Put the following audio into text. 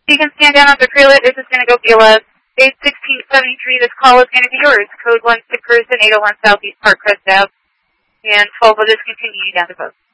You can stand down on the prelit. This is going to go Gila. Base 1673, this call is going to be yours. Code 16 Cruise and 801 Southeast Park Crest Ave. And 12 will just continue down to boat.